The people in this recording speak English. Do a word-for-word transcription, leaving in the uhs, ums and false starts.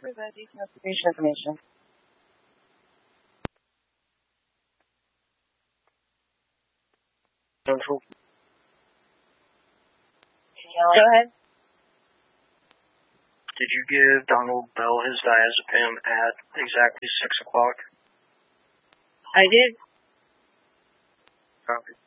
for the detailed patient information. Central. Go ahead. Did you give Donald Bell his diazepam at exactly six o'clock? I did. Copy.